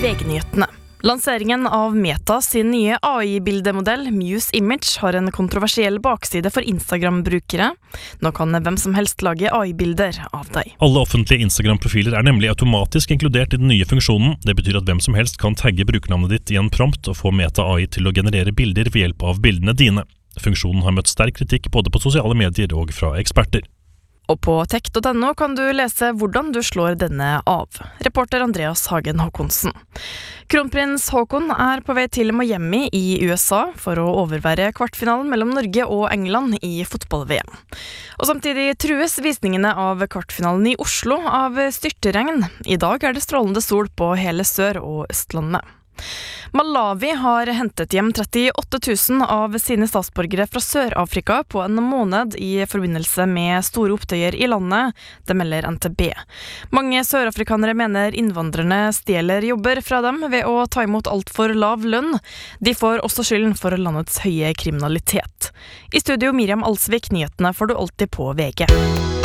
VG-nyhetene. Lanseringen av Meta sin nye AI-bildemodell Muse Image har en kontroversiell bakside for Instagram-brukere. Nå kan hvem som helst lage AI-bilder av deg. Alle offentlige Instagram-profiler er nemlig automatisk inkludert i den nye funksjonen. Det betyr at hvem som helst kan tagge brukernavnet ditt i en prompt og få Meta AI til å generere bilder ved hjelp av bildene dine. Funksjonen har møtt sterk kritikk både på sosiale medier og fra eksperter. Og på tech.no kan du lese hvordan du slår denne av. Reporter Andreas Hagen Håkonsen. Kronprins Haakon er på vei til Miami i USA for å overvære kvartfinalen mellom Norge og England i fotball-VM. Og samtidig trues visningene av kvartfinalen i Oslo av styrteregn. I dag er det strålende sol på hele Sør- og Østlandet. Malawi har hentet hjem 38 000 av sine statsborgere fra Sør-Afrika på en måned i forbindelse med store opptøyer i landet, det melder NTB. Mange sørafrikanere mener innvandrerne stjeler jobber fra dem ved å ta imot alt for lav lønn. De får også skylden for landets høye kriminalitet. I studio Miriam Alsvik, nyhetene får du alltid på VG.